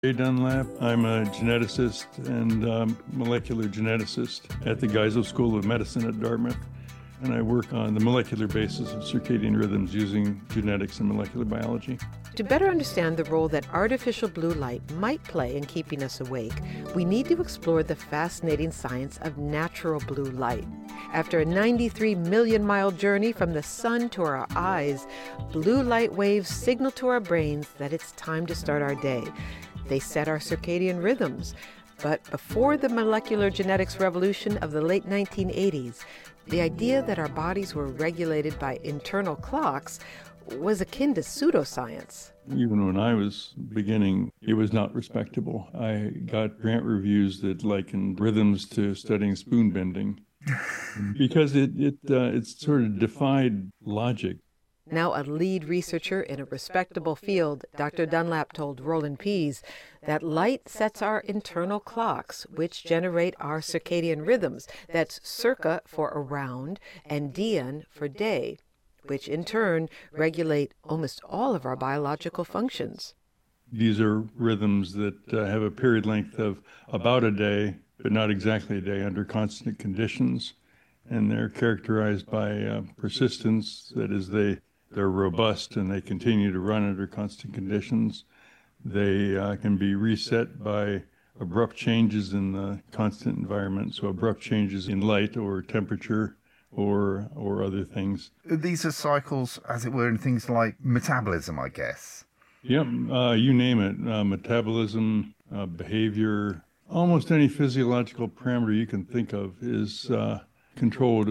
Ray Dunlap. I'm a geneticist and molecular geneticist at the Geisel School of Medicine at Dartmouth. And I work on the molecular basis of circadian rhythms using genetics and molecular biology. To better understand the role that artificial blue light might play in keeping us awake, we need to explore the fascinating science of natural blue light. After a 93 million mile journey from the sun to our eyes, blue light waves signal to our brains that it's time to start our day. They set our circadian rhythms. But before the molecular genetics revolution of the late 1980s, the idea that our bodies were regulated by internal clocks was akin to pseudoscience. Even when I was beginning, it was not respectable. I got grant reviews that likened rhythms to studying spoon bending because it sort of defied logic. Now a lead researcher in a respectable field, Dr. Dunlap told Roland Pease that light sets our internal clocks, which generate our circadian rhythms. That's circa for around and dian for day, which in turn regulate almost all of our biological functions. These are rhythms that have a period length of about a day, but not exactly a day under constant conditions. And they're characterized by persistence, that is, they're robust and they continue to run under constant conditions. They can be reset by abrupt changes in the constant environment, so abrupt changes in light or temperature or other things. These are cycles, as it were, in things like metabolism, I guess. Yep, you name it. Metabolism, behavior, almost any physiological parameter you can think of is controlled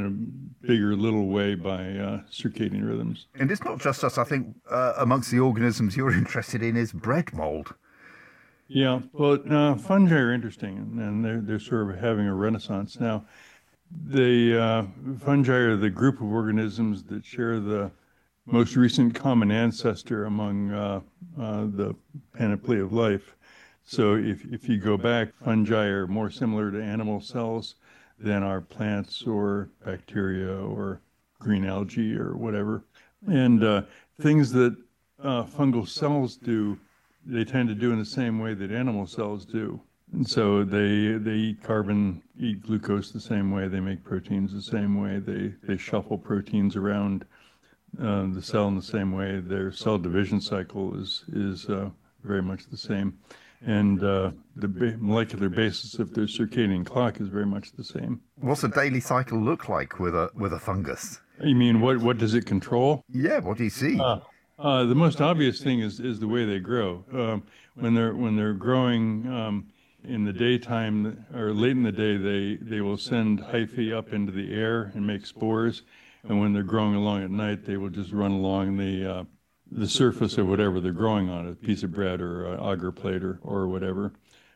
in a big or little way by circadian rhythms. And it's not just us. I think amongst the organisms you're interested in is bread mold. Yeah, well, fungi are interesting, and they're sort of having a renaissance now. The fungi are the group of organisms that share the most recent common ancestor among the panoply of life. So if you go back, fungi are more similar to animal cells than are plants or bacteria or green algae or whatever. And things that fungal cells do, they tend to do in the same way that animal cells do. And so they eat carbon, eat glucose the same way, they make proteins the same way, they shuffle proteins around the cell in the same way. Their cell division cycle is very much the same. And the molecular basis of their circadian clock is very much the same. What's a daily cycle look like with a fungus? You mean what does it control? Yeah, what do you see? The most obvious thing is the way they grow. When they're growing in the daytime or late in the day, they will send hyphae up into the air and make spores. And when they're growing along at night, they will just run along the surface of whatever they're growing on, a piece of bread or an agar plate or whatever.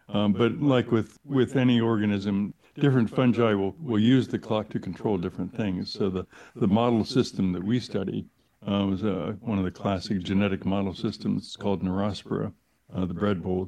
But like with any organism, different fungi will use the clock to control different things. So the model system that we study was one of the classic genetic model systems. It's called Neurospora, the bread mold.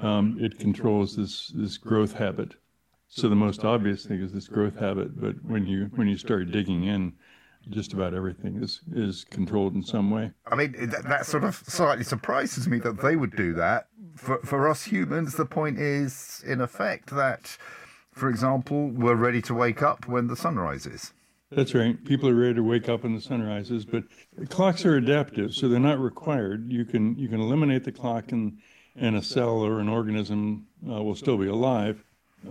It controls this growth habit. So the most obvious thing is this growth habit, but when you start digging in, just about everything is controlled in some way. I mean, that sort of slightly surprises me that they would do that. For us humans, the point is, in effect, that, for example, we're ready to wake up when the sun rises. That's right. People are ready to wake up when the sun rises, but clocks are adaptive, so they're not required. You can eliminate the clock and a cell or an organism will still be alive,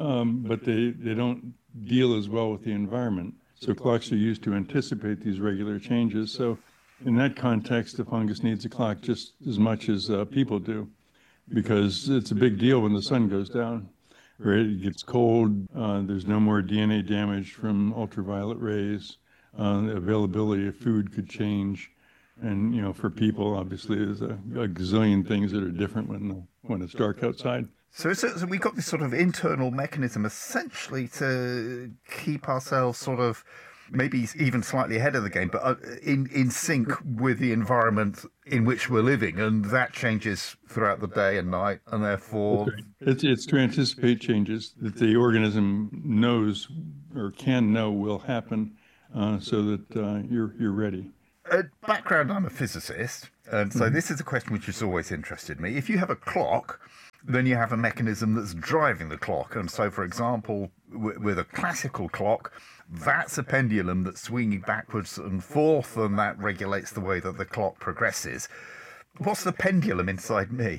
but they don't deal as well with the environment. So clocks are used to anticipate these regular changes. So in that context, the fungus needs a clock just as much as people do, because it's a big deal when the sun goes down. Right? It gets cold. There's no more DNA damage from ultraviolet rays. The availability of food could change. And, for people, obviously, there's a gazillion things that are different when it's dark outside. So we've got this sort of internal mechanism essentially to keep ourselves sort of maybe even slightly ahead of the game, but in sync with the environment in which we're living. And that changes throughout the day and night. And therefore... It's to anticipate changes that the organism knows or can know will happen so that you're ready. Background, I'm a physicist. And so this is a question which has always interested me. If you have a clock then you have a mechanism that's driving the clock. And so, for example, with a classical clock, that's a pendulum that's swinging backwards and forth, and that regulates the way that the clock progresses. What's the pendulum inside me?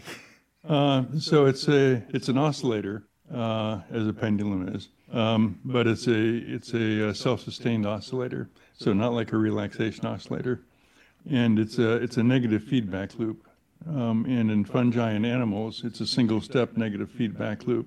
So it's an oscillator, as a pendulum is, but it's a self-sustained oscillator, so not like a relaxation oscillator, and it's a negative feedback loop. And in fungi and animals, it's a single-step negative feedback loop.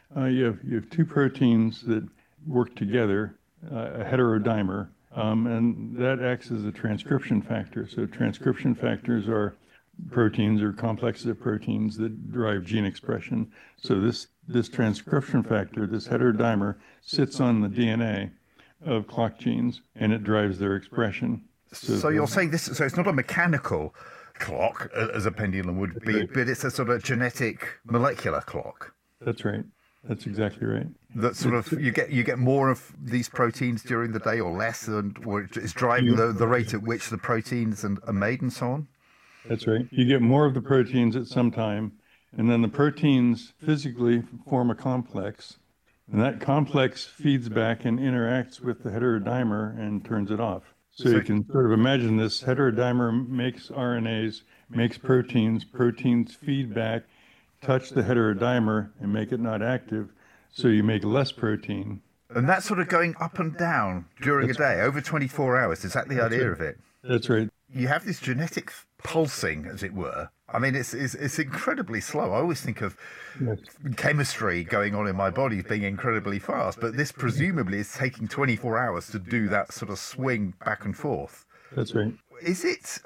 You have two proteins that work together, a heterodimer, and that acts as a transcription factor. So transcription factors are proteins or complexes of proteins that drive gene expression. So this transcription factor, this heterodimer, sits on the DNA of clock genes, and it drives their expression. So you're saying this? So it's not a mechanical clock as a pendulum would be, right, but it's a sort of genetic molecular clock. That's right. That's exactly right. That sort of you get more of these proteins during the day or less, or it's driving the rate at which the proteins are made and so on. That's right. You get more of the proteins at some time, and then the proteins physically form a complex, and that complex feeds back and interacts with the heterodimer and turns it off. So you can sort of imagine this heterodimer makes RNAs, makes proteins, proteins feed back, touch the heterodimer and make it not active, so you make less protein. And that's sort of going up and down during a day, over 24 hours. Is that the idea of it? That's right. You have this genetic pulsing, as it were. I mean, it's incredibly slow. I always think of chemistry going on in my body being incredibly fast, but this presumably is taking 24 hours to do that sort of swing back and forth. That's right. Is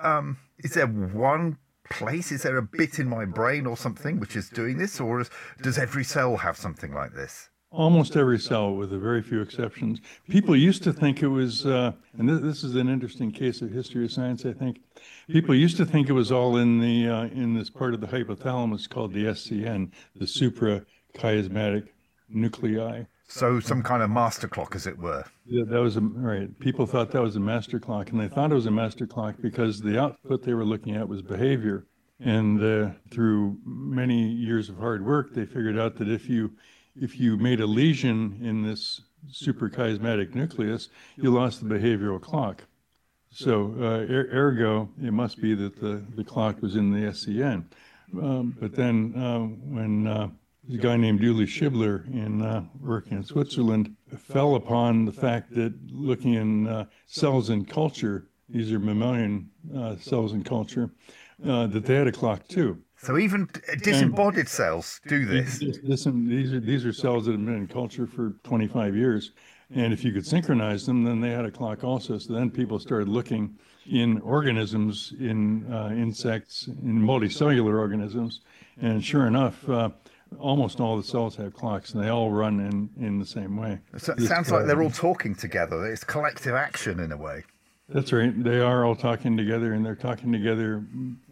there one place? Is there a bit in my brain or something which is doing this, or does every cell have something like this? Almost every cell, with a very few exceptions. People used to think it was, and this is an interesting case of history of science, I think. People used to think it was all in this part of the hypothalamus called the SCN, the suprachiasmatic nuclei. So some kind of master clock, as it were. Yeah, that was right. People thought that was a master clock, and they thought it was a master clock because the output they were looking at was behavior. And through many years of hard work, they figured out that if you made a lesion in this suprachiasmatic nucleus, you lost the behavioral clock. So ergo, it must be that the clock was in the SCN. But then when a guy named Uli Schibler, working in Switzerland, fell upon the fact that looking in cells in culture, these are mammalian cells in culture, that they had a clock too. So even disembodied cells do this. These are cells that have been in culture for 25 years. And if you could synchronize them, then they had a clock also. So then people started looking in organisms, in insects, in multicellular organisms. And sure enough, almost all the cells have clocks, and they all run in the same way. So it sounds like they're all talking together. It's collective action in a way. That's right. They are all talking together, and they're talking together.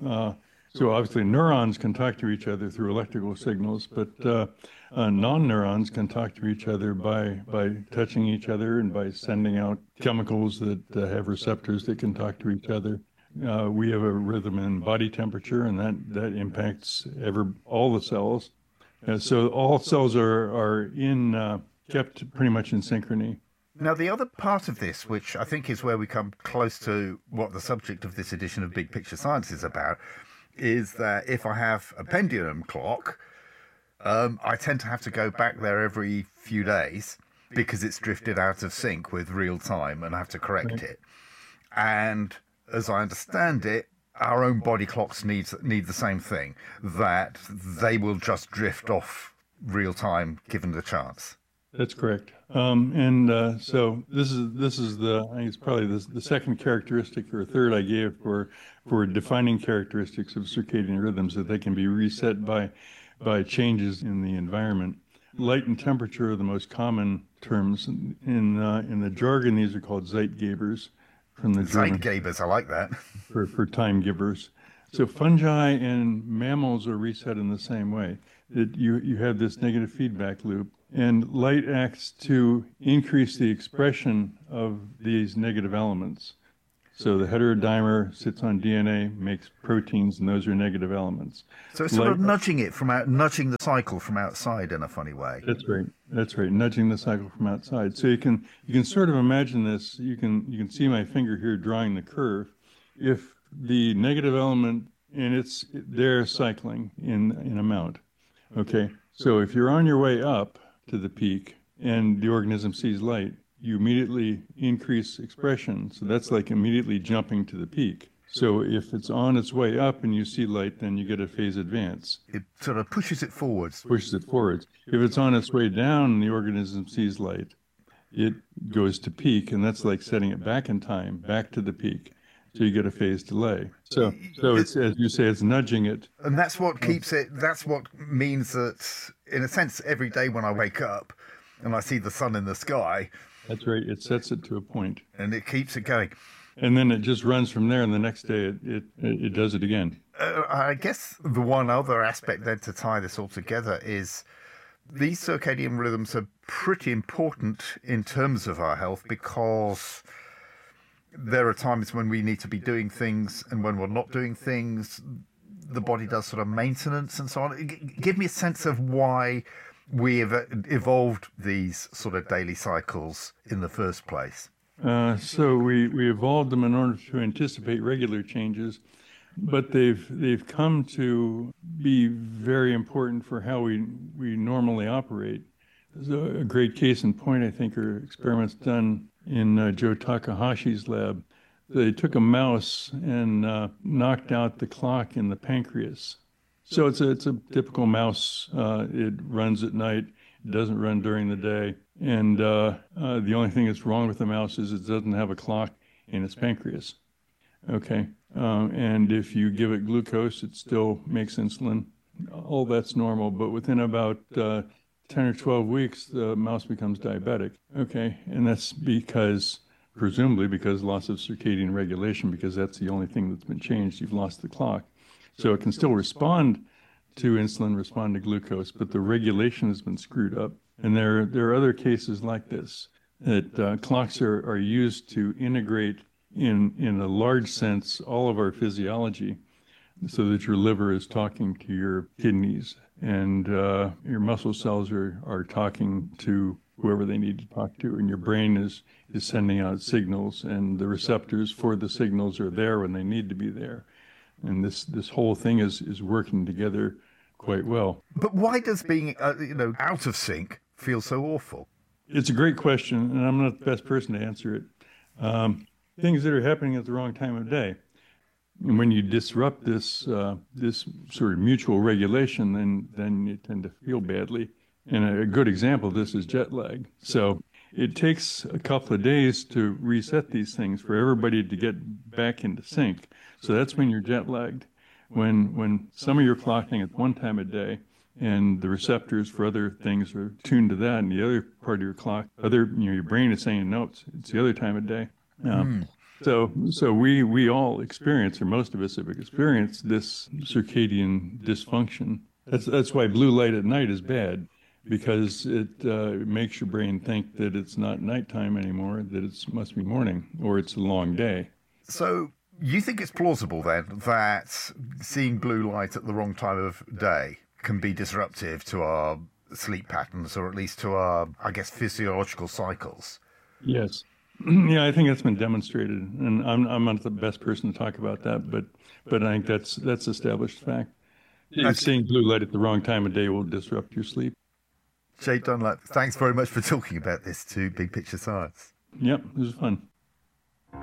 So obviously neurons can talk to each other through electrical signals, but non-neurons can talk to each other by touching each other and by sending out chemicals that have receptors that can talk to each other. We have a rhythm in body temperature, and that impacts all the cells. So all cells are kept pretty much in synchrony. Now, the other part of this, which I think is where we come close to what the subject of this edition of Big Picture Science is about, is that if I have a pendulum clock, I tend to have to go back there every few days because it's drifted out of sync with real time and I have to correct it. And as I understand it, our own body clocks need the same thing, that they will just drift off real time given the chance. That's correct. So this is I think it's probably the second characteristic or third I gave for defining characteristics of circadian rhythms, that they can be reset by changes in the environment. Light and temperature are the most common terms. In the jargon, these are called Zeitgebers from the German. Zeitgebers, I like that. For time givers. So fungi and mammals are reset in the same way. That you have this negative feedback loop. And light acts to increase the expression of these negative elements. So the heterodimer sits on DNA, makes proteins, and those are negative elements. So it's sort of nudging the cycle from outside in a funny way. That's right. That's right. Nudging the cycle from outside. So you can sort of imagine this. You can see my finger here drawing the curve. If the negative element and they're cycling in amount. Okay. So if you're on your way up to the peak and the organism sees light, you immediately increase expression. So that's like immediately jumping to the peak. So if it's on its way up and you see light, then you get a phase advance. It sort of pushes it forwards. Pushes it forwards. If it's on its way down and the organism sees light, it goes to peak, and that's like setting it back in time, back to the peak. So you get a phase delay. So it's, as you say, it's nudging it. And that's what keeps it, that's what means that, in a sense, every day when I wake up and I see the sun in the sky, that's right. It sets it to a point. And it keeps it going. And then it just runs from there, and the next day it does it again. I guess the one other aspect then to tie this all together is these circadian rhythms are pretty important in terms of our health, because there are times when we need to be doing things, and when we're not doing things, the body does sort of maintenance and so on. Give me a sense of why we have evolved these sort of daily cycles in the first place. So we evolved them in order to anticipate regular changes, but they've come to be very important for how we normally operate. There's a great case in point, I think, are experiments done in Joe Takahashi's lab. They took a mouse and knocked out the clock in the pancreas. So it's a typical mouse. It runs at night. It doesn't run during the day. And the only thing that's wrong with the mouse is it doesn't have a clock in its pancreas. Okay. And if you give it glucose, it still makes insulin. All that's normal. But within about 10 or 12 weeks, the mouse becomes diabetic. Okay. And that's presumably because loss of circadian regulation, because that's the only thing that's been changed. You've lost the clock. So it can still respond to insulin, respond to glucose, but the regulation has been screwed up. And there are other cases like this, that clocks are used to integrate in a large sense all of our physiology, so that your liver is talking to your kidneys, and your muscle cells are talking to whoever they need to talk to, and your brain is sending out signals, and the receptors for the signals are there when they need to be there. And this whole thing is working together quite well. But why does being out of sync feel so awful? It's a great question, and I'm not the best person to answer it. Things that are happening at the wrong time of day. And when you disrupt this sort of mutual regulation, then you tend to feel badly. And a good example of this is jet lag. So it takes a couple of days to reset these things for everybody to get back into sync. So that's when you're jet lagged. When some of your clocking at one time of day, and the receptors for other things are tuned to that, and the other part of your clock, your brain is saying, no, it's the other time of day. So we all experience, or most of us have experienced, this circadian dysfunction. That's why blue light at night is bad, because it makes your brain think that it's not nighttime anymore, that it must be morning, or it's a long day. So you think it's plausible then that seeing blue light at the wrong time of day can be disruptive to our sleep patterns, or at least to our, I guess, physiological cycles? Yes. Yeah, I think that's been demonstrated, and I'm not the best person to talk about that, but I think that's established fact. Seeing blue light at the wrong time of day will disrupt your sleep. Jay Dunlap, thanks very much for talking about this to Big Picture Science. Yep, it was fun.